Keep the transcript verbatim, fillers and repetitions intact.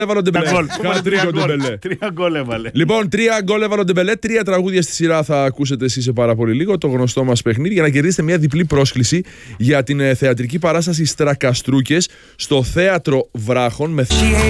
έβαλε ο Ντεμπελέ. Τρία γκολ έβαλε. Λοιπόν, τρία γκολ έβαλε ο Ντεμπελέ. Τρία τραγούδια στη σειρά θα ακούσετε εσείς σε πάρα πολύ λίγο. Το γνωστό μας παιχνίδι για να κερδίσετε μια διπλή πρόσκληση για την θεατρική παράσταση Στρακαστρούκες στο Θέατρο Βράχων με